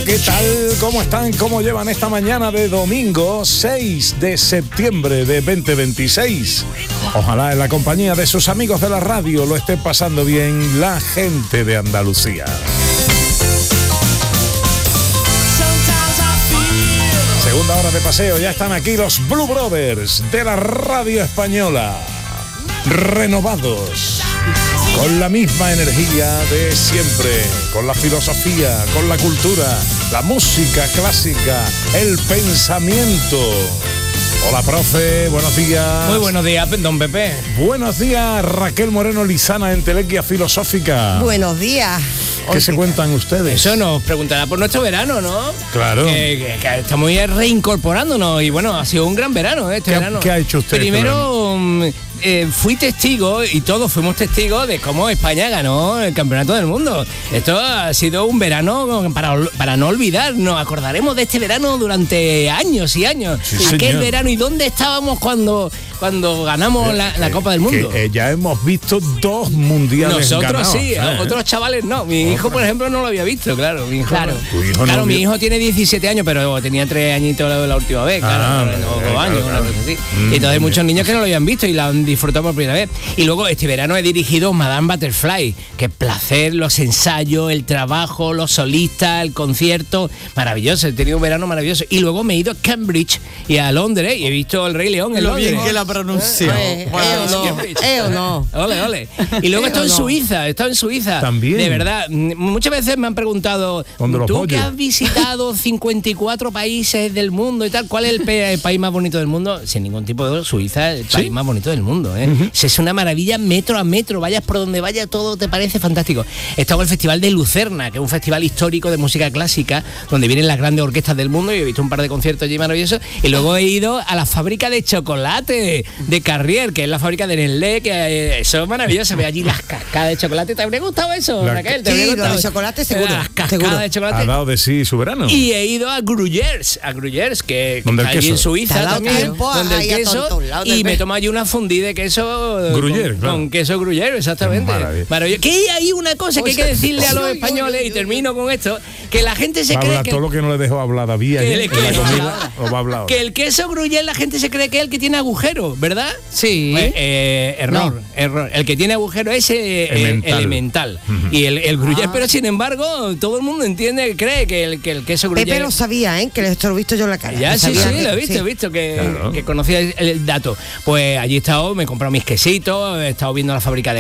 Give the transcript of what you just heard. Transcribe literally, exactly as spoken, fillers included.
¿qué tal? ¿Cómo están? ¿Cómo llevan esta mañana de domingo seis de septiembre de veinte veintiséis? Ojalá en la compañía de sus amigos de la radio lo esté pasando bien la gente de Andalucía. Segunda hora de paseo, ya están aquí los Blue Brothers de la radio española, renovados, con la misma energía de siempre, con la filosofía, con la cultura, la música clásica, el pensamiento. Hola, profe, buenos días. Muy buenos días, don Pepe. Buenos días, Raquel Moreno Lizana, Entelequia Filosófica. Buenos días. ¿Qué Hoy se cuentan ustedes? Eso nos preguntará por nuestro verano, ¿no? Claro. Que, que, que estamos ya reincorporándonos y bueno, ha sido un gran verano, ¿eh? Este ¿Qué, verano. ¿Qué ha hecho usted? Primero, eh, fui testigo y todos fuimos testigos de cómo España ganó el campeonato del mundo. Esto ha sido un verano para, para no olvidar. Nos acordaremos de este verano durante años y años. Sí, Aquel señor. verano, ¿y dónde estábamos cuando, cuando ganamos Eh, la, la eh, Copa del Mundo? Que, eh, ya hemos visto dos mundiales Nosotros ganados, sí, ¿eh? otros chavales no. Mi hijo, por ejemplo, no lo había visto, claro. Mi hijo, Claro. Tu hijo claro, no mi vio. hijo tiene diecisiete años, pero tenía tres añitos la, la última vez, claro, Ah, no, vale, no, claro, dos años, claro. una cosa así. Mm, y entonces hay bien. muchos niños que no lo habían visto y la han disfrutado por primera vez. Y luego este verano he dirigido Madame Butterfly, que placer, los ensayos, el trabajo, los solistas, el concierto, maravilloso, he tenido un verano maravilloso. Y luego me he ido a Cambridge y a Londres y he visto el Rey León en Lo Londres. bien que la pronunció. Eh, eh, o no, eh, o no. Ole, ole. Y luego he estado en no. Suiza, he estado en Suiza. También. De verdad, m- muchas veces me han preguntado, ¿Dónde los tú que pollos? has visitado cincuenta y cuatro países del mundo y tal, ¿cuál es el, pe- el país más bonito del mundo? Sin ningún tipo de duda, Suiza es el país más bonito del mundo. ¿eh? Uh-huh. Es una maravilla metro a metro, vayas por donde vayas, todo te parece fantástico. He estado en el Festival de Lucerna, que es un festival histórico de música clásica, donde vienen las grandes orquestas del mundo, y he visto un par de conciertos allí maravillosos. Y luego he ido a la fábrica de chocolate de Carrier, que es la fábrica de Nestlé, que eh, eso es maravilloso, ve allí las cascadas de chocolate. ¿Te habría gustado eso, La- Raquel? ¿Te Sí, habría lo gustado? de chocolate seguro, Las cascadas seguro. de ¿Ha chocolate. dado de sí su verano? Y he ido a Gruyères, a Gruyères, que ¿Dónde el está allí queso? en Suiza Te ha dado también, tiempo donde el ahí a queso, tontos lados y del me mes. tomo allí una fundí de queso Gruyère, con, claro. con queso Gruyère, exactamente. Maravilla. Maravilloso. Que hay una cosa que hay que decirle a los españoles, y termino con esto, que la gente se Va a cree hablar que... todo lo que no le dejó hablar a David que ayer le- en que la le- comida, lo va a hablar ahora. Que el queso Gruyère la gente se cree que es el que tiene agujero, ¿verdad? Sí. Pues, eh, error, error. El que tiene agujero es eh, Elemental. elemental. Y el, el Gruyère, Ah. pero sin embargo, todo el mundo entiende, cree que el, que el queso Gruyère... Pepe lo sabía, ¿eh? Que esto lo he visto yo en la cara. Ya, Lo sí, sabía, sí, lo he visto, sí. he visto que, Claro. que conocía el, el dato. Pues allí he estado, me he comprado mis quesitos, he estado viendo la fábrica de